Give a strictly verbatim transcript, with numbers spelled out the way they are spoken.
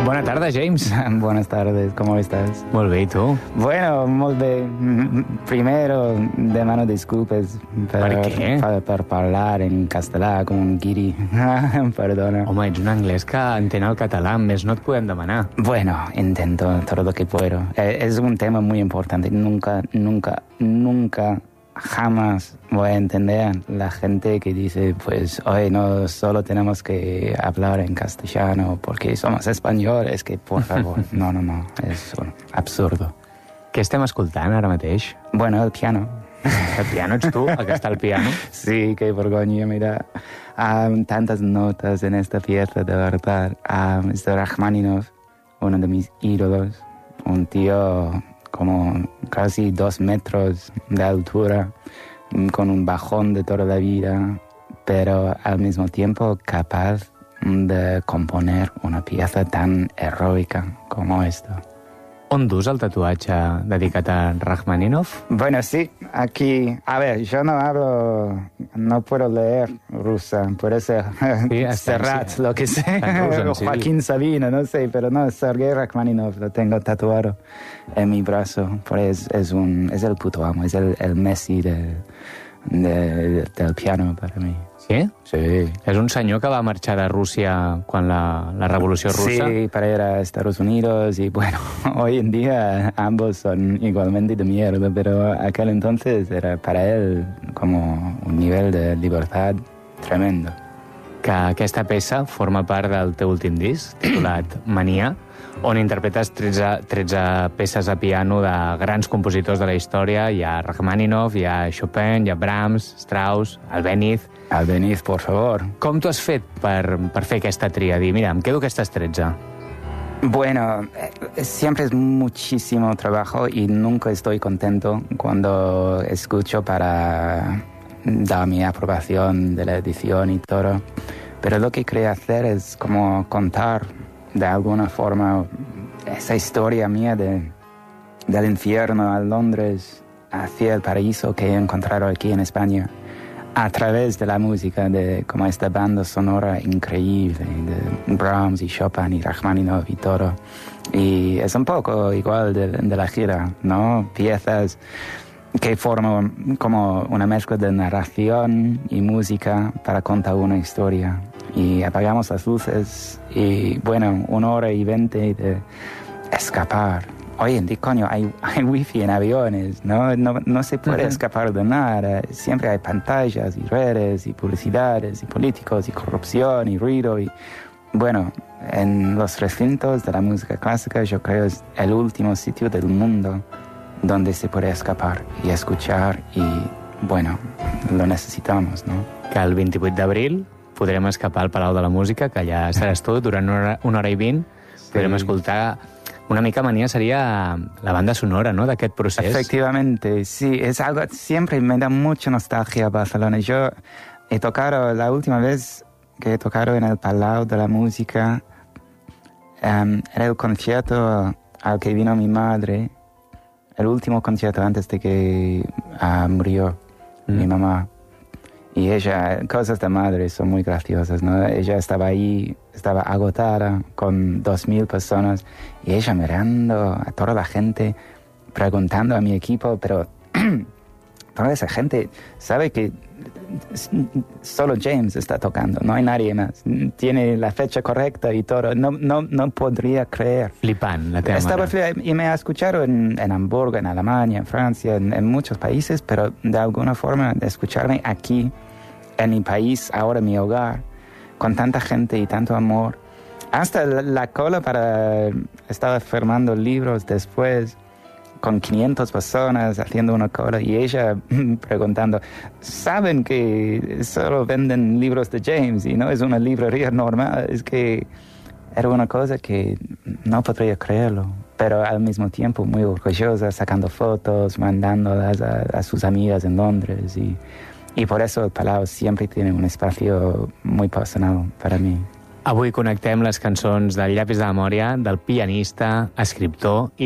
Bona tarda, James. Buenas tardes, ¿cómo estás? Molt bé, i tu? Bueno, molt bé. Primero, demano disculpes per, Per què? per, per parlar en castellà com un guiri. Perdona. Home, ets un anglès que entén el català, més no et podem demanar. Bueno, intento todo lo que puedo. Eh, Es un tema muy importante. Nunca, nunca, nunca, jamás voy a entender la gente que dice, pues, hoy no solo tenemos que hablar en castellano porque somos españoles, que por favor. No, no, no, es un absurdo. Què estem escoltant ara mateix? Bueno, el piano. El piano ets tu, el que està al piano? Sí, qué vergüenza, mira. Um, tantas notas en esta pieza, de verdad. Um, es de Rachmaninoff, uno de mis ídolos. Un tío como casi dos metros de altura, con un bajón de toda la vida, pero al mismo tiempo capaz de componer una pieza tan heroica como esta. On dus el tatuatge dedicat a Rachmaninoff? Bueno, sí, aquí, a ver, yo no hablo, no puedo leer rusa, por eso Sí, hasta Serrat, sí. lo que sé, Está en ruso, o sí. Joaquín Sabina, no sé, pero no, Sergei Rachmaninoff lo tengo tatuado en mi brazo, pues es, un, es el puto amo, es el, el Messi de, de, del piano para mí. Sí? Sí. És un senyor que va marxar de Rússia quan la, la revolució russa? Sí, para ir a Estados Unidos y bueno, hoy en día ambos son igualmente de mierda, pero aquel entonces era para él como un nivel de libertad tremendo. Que aquesta peça forma part del teu últim disc, titulat Mania, on interpretes tretze, tretze peces a piano de grans compositors de la història. Hi ha Rachmaninoff, hi ha Chopin, hi ha Brahms, Strauss, Albéniz. Albéniz, por favor. Com t'ho has fet per, per fer aquesta tria? Dir, mira, em quedo aquestes tretze. Bueno, eh, siempre es muchísimo trabajo y nunca estoy contento cuando escucho para dar mi aprobación de la edición y todo. Pero lo que quería hacer es como contar de alguna forma esa historia mía de, del infierno a Londres hacia el paraíso que he encontrado aquí en España a través de la música, de como esta banda sonora increíble de Brahms y Chopin y Rachmaninoff y todo. Y es un poco igual de, de la gira, ¿no? Piezas que forman como una mezcla de narración y música para contar una historia. Y apagamos las luces y, bueno, una hora y veinte de escapar. Oye, en día, coño, hay, hay wifi en aviones, ¿no? No, no se puede Uh-huh. escapar de nada. Siempre hay pantallas y redes y publicidades y políticos y corrupción y ruido. Y, bueno, en los recintos de la música clásica yo creo es el último sitio del mundo donde se puede escapar y escuchar y, bueno, lo necesitamos, ¿no? Que el vint-i-vuit d'abril podrem escapar al Palau de la Música, que ja seràs tu, durant una hora, una hora i vint. Podrem Sí. escoltar... Una mica Mania seria la banda sonora, no?, d'aquest procés. Efectivamente, sí, es algo, siempre me da mucha nostalgia Barcelona. Yo he tocado, la última vez que he tocado en el Palau de la Música, um, era el concierto al que vino mi madre, el último concierto antes de que uh, murió Mm. mi mamá. Y ella, cosas de madre son muy graciosas, ¿no? Ella estaba ahí, estaba agotada con dos mil personas y ella mirando a toda la gente, preguntando a mi equipo, pero toda esa gente sabe que solo James está tocando, no hay nadie más. Tiene la fecha correcta y todo. No, no, no podría creer. Flipant, la teva Estaba mare. fli- y me ha escuchado en, en Hamburgo, en Alemania, en Francia, en, en muchos países, pero de alguna forma de escucharme aquí, en mi país, ahora mi hogar, con tanta gente y tanto amor. Hasta la, la cola para... Estaba firmando libros después, con quinientas personas haciendo una cola, y ella preguntando, ¿saben que solo venden libros de James y no es una librería normal? Es que era una cosa que no podría creerlo, pero al mismo tiempo muy orgullosa, sacando fotos, mandándolas a, a sus amigas en Londres, y, y por eso el Palau siempre tiene un espacio muy personal para mí. Avui connectem les cançons del Llapis de Memòria, del pianista, escriptor i